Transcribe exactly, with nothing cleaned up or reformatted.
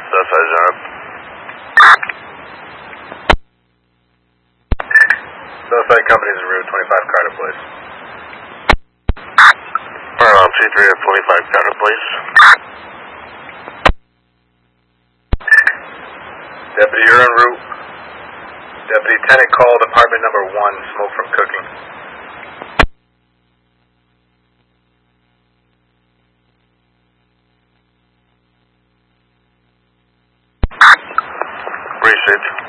Suspects are up. Suspect company's en route, twenty-five Carter, please. Fire on C three at twenty-five Carter, please. Deputy, you're en route. Deputy, tenant called apartment number one, smoke from cooking. Appreciate you.